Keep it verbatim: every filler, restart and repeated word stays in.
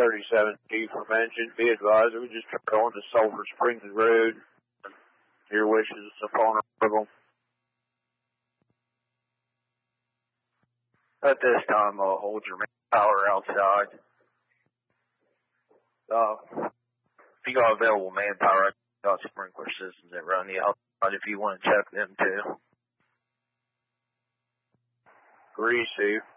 thirty-seven G from engine. Be advised, we just turned on to Sulphur Springs Road. Your wishes upon arrival. At this time, uh, hold your power outside. Uh, if you got available manpower, I got sprinkler systems that run the outside if you want to check them too. Greasy.